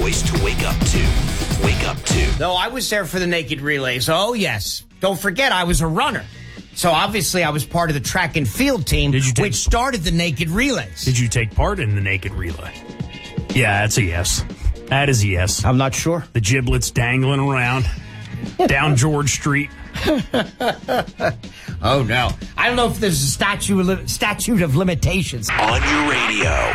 voice to wake up to. Wake up to. No, I was there for the naked relays. Oh, yes. Don't forget, I was a runner. So obviously I was part of the track and field team, which started the naked relays. Did you take part in the naked relay? Yeah, that's a yes. That is a yes. I'm not sure. The giblets dangling around down George Street. Oh, no. I don't know if there's a statute of limitations. On your radio.